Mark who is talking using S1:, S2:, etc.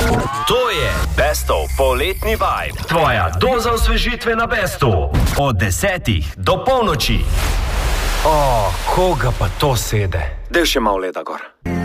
S1: To je Bestov poletni vibe. Tvoja doza osvežitve na Bestu. Od 10 do polnoči.
S2: Koga pa to sede?
S1: Del še malo leda gor.